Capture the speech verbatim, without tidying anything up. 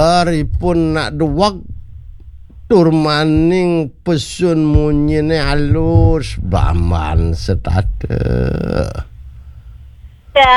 Baripun nak duwak tur maning pesun munyine alus baman setade.